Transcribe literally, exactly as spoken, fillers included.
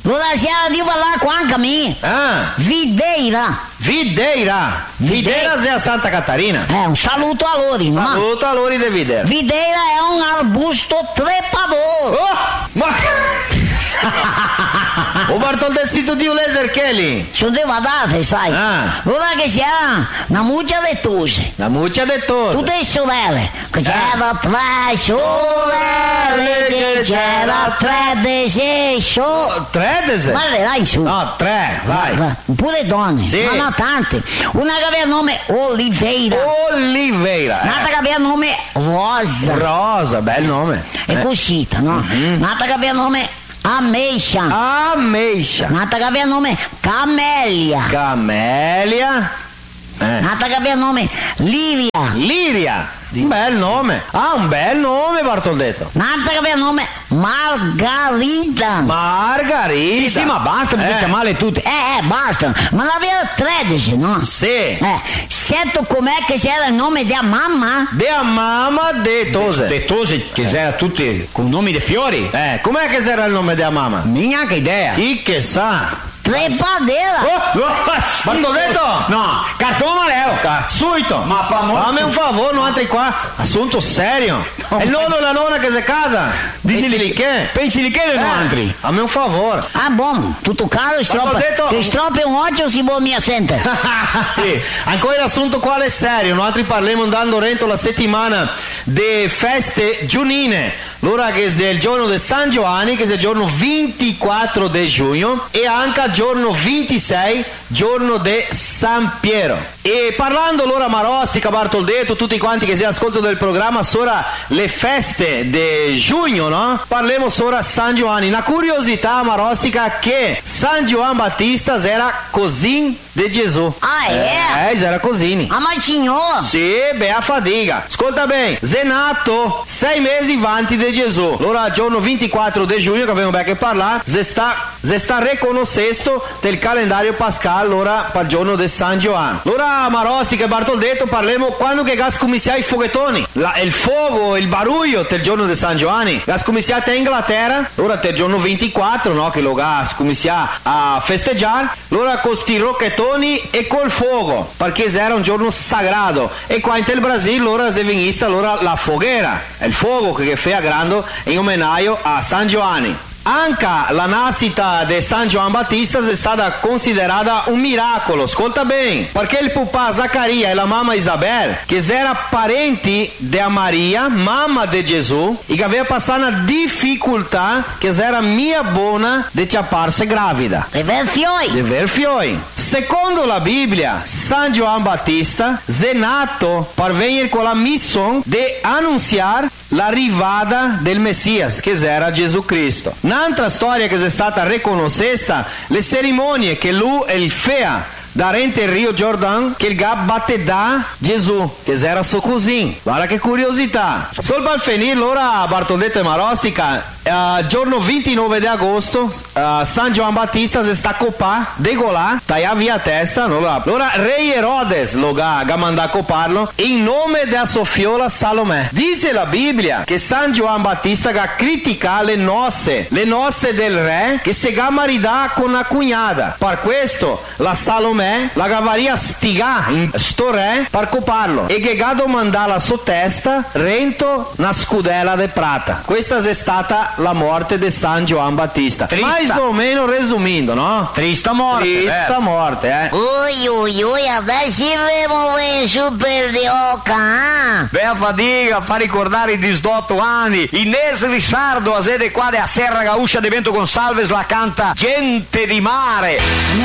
Allora si arriva là qua anche a me. Ah, Videira. Videira. Videira è a Santa Catarina. Eh, un saluto a loro, no? Saluto a Lori de Videira. Videira è un arbusto trepador. Oh, ma... O Bartoldello di un laser Kelly. Sono devastate, sai? Ah. Allora che si ha una muccia di tuse. La muccia de todo. Tutte le sorelle. Che c'era tre sorelle, che c'era tre di sei so. Tre dese? Guarda, dai su. No, tre, vai. Pure donne, Sì. ma non tante. Una che aveva il nome Oliveira, Oliveira. un'altra che aveva il nome Rosa, Rosa, bel nome. è cosita, no? Un'altra che aveva il nome Ameixa, Ameixa. un'altra che aveva il nome Camelia, Camelia. Eh. un'altra che aveva il nome Livia, Liria. Un bel nome. Ah, un bel nome, Bartoldetto. un'altra che aveva il nome Margarita. Margarita. Sì, sì, ma basta, perché Eh. chiamarle tutte. Eh, eh, basta, ma ne aveva tredici, no? Sì. Eh, sento com'è che c'era il nome della mamma? De a mamma de Tose. Dettose, che era tutti con nomi di fiori. Eh, com'è che era il nome della mamma? Neanche idea. Chi che sa? Trepadera. Oh, Bartoldetto! No, cartone Leo. Cazzuito! Ma pa mo- fammi un favore, non entri qua. Assunto serio. No. È il nonno e la nonna che si casa. Dici di che? Pensi di che Eh, non altri? fammi un favore. Ah, buon, tutto caro, stroppa. detto- Che stroppa un occhio si può mia sente. Sì. Ancora l'assunto quale è serio, noi altri parliamo andando rento la settimana de feste giunine. L'ora che è il giorno di San Giovanni, che è il giorno ventiquattro di giugno, e anche il giorno ventisei, giorno di San Piero. E parlando l'ora marostica, Bartoldetto, tutti quanti che si ascoltano del programma, sora le feste di giugno, no? Parliamo sora San Giovanni. Una curiosità marostica che San Giovanni Battista era così di Gesù. Ah, è? Eh, era così. Ah, ma signor. Sì, beh, a fatica. Ascolta bene, Zenato, sei mesi avanti di Gesù. Allora, giorno ventiquattro di giugno, che abbiamo che parlare, se sta, se sta riconoscendo del calendario pascal, allora, per il giorno di San Giovanni. Allora, Marostica e Bartoldetto, parliamo quando che gas cominciai i foguettoni. La, il fuoco, il baruglio del giorno di San Giovanni. Gas cominciate in Inghilterra, allora, del giorno ventiquattro, no, che lo gas comincia a festeggiare. Allora, con sti rocchettoni e col fuoco, perché era un giorno sagrato. E qua in tel Brasile, allora, si venista allora la foghera, il fuoco che fa grande in omaggio a San Giovanni. Anche la nascita di San Giovanni Battista è stata considerata un miracolo, ascolta bene, perché il papà Zaccaria e la mamma Isabel, che erano parenti di Maria, mamma di Gesù, e che aveva passato una difficoltà che era mia buona di ciapparsi gravida. E ver fioi. Di ver fioi. Secondo la Bibbia, San Giovanni Battista è nato per venire con la missione di annunziare l'arrivata del Messias, che era Gesù Cristo. Un'altra storia che è stata riconosciuta, le cerimonie che lui e il Fea da rente il Rio Giordano, che il gab batte da Gesù, che era so così. Guarda che curiosità. Solo per finire, l'ora Bartoldetto e Marostica, uh, giorno ventinove di agosto, uh, San Giovanni Battista si sta copà, degolà, taglia via testa, allora, allora Re Erodes lo ga, ga manda a coparlo, in nome della sua fiola Salomè. Dice la Bibbia che San Giovanni Battista ga critica le nozze, le nozze del re, che si ga maridà con una cugnata. Per questo la Salomè la gavaria stiga in sto re per coparlo e che gado mandà la sua testa rento una scudella de prata. Questa è stata la morte di San Giovanni Battista. Mais o meno resumindo, no? Trista morte. Trista vero. morte, eh. Ui, ui, ui, adesso vivo in super di oca. Beh, fatica, fa ricordare i diciotto anni. Inés Risardo, a sede qua a Serra Gauscia de Vento Gonçalves la canta Gente di mare.